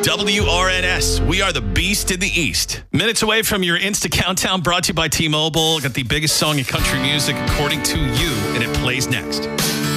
WRNS, we are the beast in the East. Minutes away from your Insta Countdown, brought to you by T-Mobile. Got the biggest song in country music according to you, and it plays next.